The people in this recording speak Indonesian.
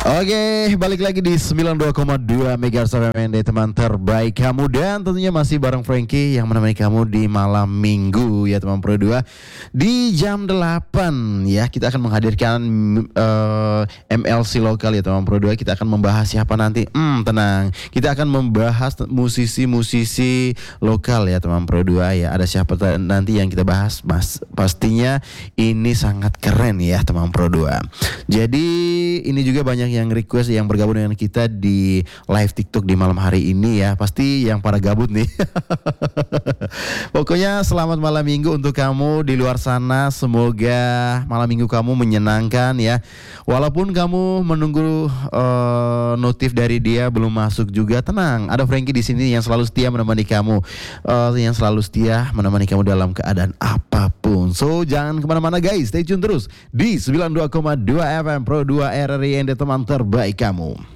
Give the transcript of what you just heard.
Oke, balik lagi di 92,2 MHz FM teman terbaik kamu. Dan tentunya masih bareng Frankie yang menemani kamu di malam minggu ya teman Pro 2. Di jam 8 ya kita akan menghadirkan MLC lokal ya teman Pro 2. Kita akan membahas siapa nanti. Tenang, kita akan membahas musisi-musisi lokal ya teman Pro 2 ya. Ada siapa nanti yang kita bahas, Mas? Pastinya ini sangat keren ya teman Pro 2. Jadi ini juga banyak yang request yang bergabung dengan kita di live TikTok di malam hari ini ya. Pasti yang para gabut nih. Pokoknya selamat malam minggu untuk kamu di luar sana. Semoga malam minggu kamu menyenangkan ya. Walaupun kamu menunggu notif dari dia belum masuk juga, tenang. Ada Frankie di sini yang selalu setia menemani kamu, yang selalu setia menemani kamu dalam keadaan apapun. So jangan kemana-mana guys, stay tune terus di 92,2 FM Pro 2 RRI, teman terbaik kamu.